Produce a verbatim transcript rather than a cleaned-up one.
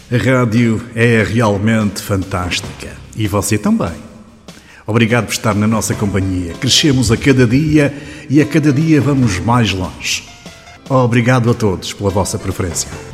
A rádio é realmente fantástica. E você também. Obrigado por estar na nossa companhia. Crescemos a cada dia e a cada dia vamos mais longe. Obrigado a todos pela vossa preferência.